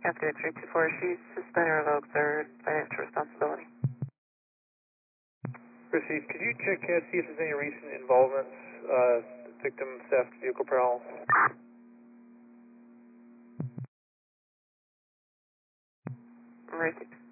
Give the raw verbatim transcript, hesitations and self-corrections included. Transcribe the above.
After three two four, she's suspended or revoked their financial responsibility. Received. Could you check ahead, see if there's any recent involvements, uh, victim theft, vehicle prowl? Received.